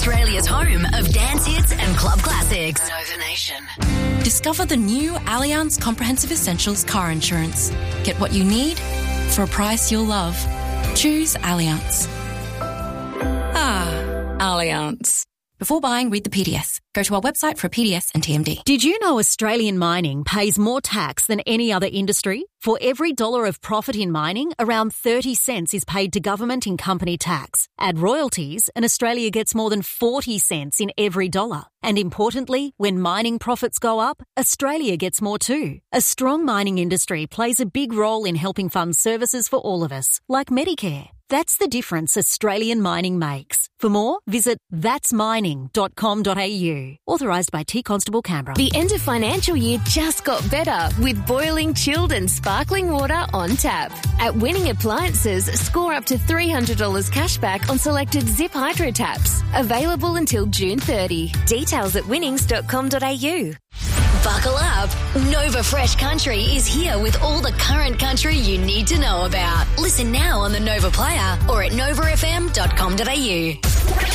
Australia's home of dance hits and club classics. Nova Nation. Discover the new Allianz Comprehensive Essentials car insurance. Get what you need for a price you'll love. Choose Allianz. Allianz. Before buying, read the PDS. Go to our website for a PDS and TMD. Did you know Australian mining pays more tax than any other industry? For every $1 of profit in mining, around 30 cents is paid to government in company tax. Add royalties, and Australia gets more than 40 cents in every dollar. And importantly, when mining profits go up, Australia gets more too. A strong mining industry plays a big role in helping fund services for all of us, like Medicare. That's the difference Australian mining makes. For more, visit thatsmining.com.au. Authorised by T Constable Canberra. The end of financial year just got better with boiling, chilled and sparkling water on tap. At Winning Appliances, score up to $300 cashback on selected Zip Hydro taps. Available until June 30. Details at winnings.com.au. Buckle up. Nova Fresh Country is here with all the current country you need to know about. Listen now on the Nova Player or at novafm.com.au.